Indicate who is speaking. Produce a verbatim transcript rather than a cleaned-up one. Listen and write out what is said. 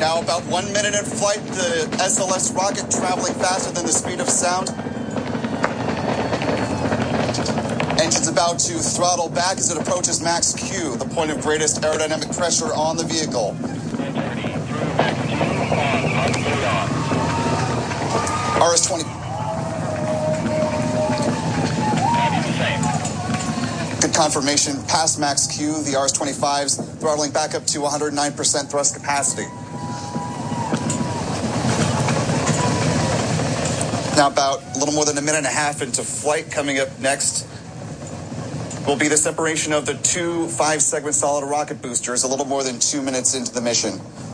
Speaker 1: Now about one minute in flight, the S L S rocket traveling faster than the speed of sound. Engine's about to throttle back as it approaches max Q, the point of greatest aerodynamic pressure on the vehicle. R S twenty. Good confirmation. Past max Q, the R S twenty-five's throttling back up to one hundred nine percent thrust capacity. Now about a little more than a minute and a half into flight. Coming up next will be the separation of the two five-segment solid rocket boosters, a little more than two minutes into the mission.